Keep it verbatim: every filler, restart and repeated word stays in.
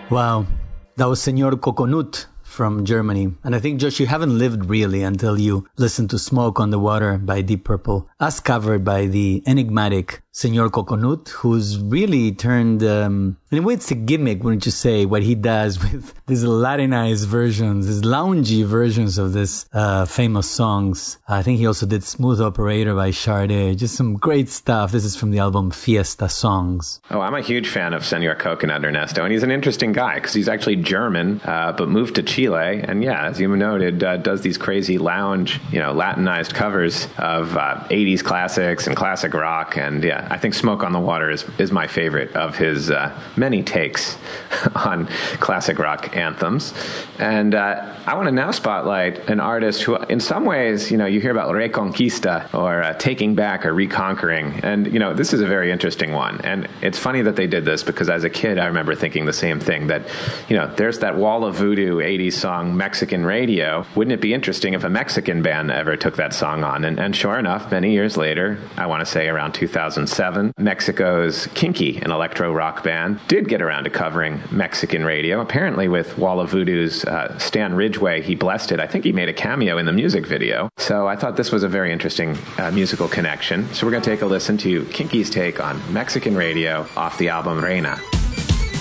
Wow. That was Senor Coconut from Germany. And I think, Josh, you haven't lived really until you listen to Smoke on the Water by Deep Purple, as covered by the enigmatic Senor Coconut, who's really turned, um, in a way it's a gimmick, wouldn't you say, what he does with these Latinized versions, these loungy versions of this uh, famous songs. I think he also did Smooth Operator by Sade, just some great stuff. This is from the album Fiesta Songs. Oh, I'm a huge fan of Senor Coconut, Ernesto, and he's an interesting guy because he's actually German, uh, but moved to Chile, and yeah, as you noted, uh, does these crazy lounge, you know, Latinized covers of uh, eighties classics and classic rock, and yeah, I think Smoke on the Water is, is my favorite of his uh, many takes on classic rock anthems. And uh, I want to now spotlight an artist who, in some ways, you know, you hear about Reconquista or uh, taking back or reconquering. And, you know, this is a very interesting one. And it's funny that they did this because as a kid, I remember thinking the same thing, that, you know, there's that wall of voodoo eighties song, Mexican Radio. Wouldn't it be interesting if a Mexican band ever took that song on? And, and sure enough, many years later, I want to say around two thousand seven, Mexico's Kinky, an electro rock band, did get around to covering Mexican Radio. Apparently with Wall of Voodoo's uh, Stan Ridgway, he blessed it. I think he made a cameo in the music video. So I thought this was a very interesting uh, musical connection. So we're going to take a listen to Kinky's take on Mexican Radio off the album Reina.